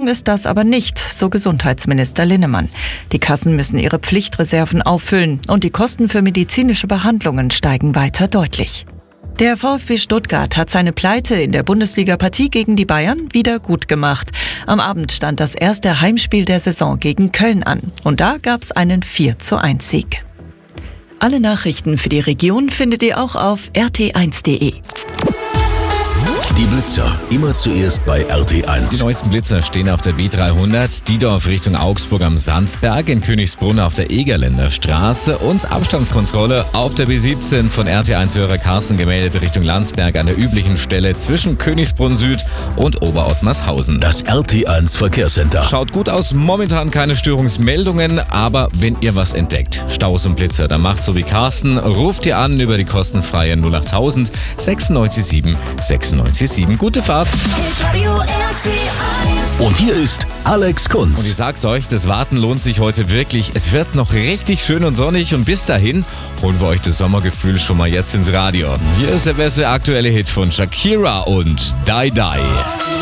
ist das aber nicht, so Gesundheitsminister Linnemann. Die Kassen müssen ihre Pflichtreserven auffüllen und die Kosten für medizinische Behandlungen steigen weiter deutlich. Der VfB Stuttgart hat seine Pleite in der Bundesliga-Partie gegen die Bayern wieder gut gemacht. Am Abend stand das erste Heimspiel der Saison gegen Köln an. Und da gab's einen 4:1-Sieg. Alle Nachrichten für die Region findet ihr auch auf rt1.de. Die Blitzer, immer zuerst bei RT1. Die neuesten Blitzer stehen auf der B300, Diedorf Richtung Augsburg am Sandsberg, in Königsbrunn auf der Egerländer Straße und Abstandskontrolle auf der B17 von RT1-Hörer Carsten gemeldet Richtung Landsberg an der üblichen Stelle zwischen Königsbrunn Süd und Oberottmarshausen. Das RT1 Verkehrscenter. Schaut gut aus, momentan keine Störungsmeldungen, aber wenn ihr was entdeckt, Staus und Blitzer, dann macht so wie Carsten, ruft ihr an über die kostenfreie 08000 967 967. Gute Fahrt. Und hier ist Alex Kunz. Und ich sag's euch, das Warten lohnt sich heute wirklich. Es wird noch richtig schön und sonnig und bis dahin holen wir euch das Sommergefühl schon mal jetzt ins Radio. Hier ist der beste aktuelle Hit von Shakira und Die Die.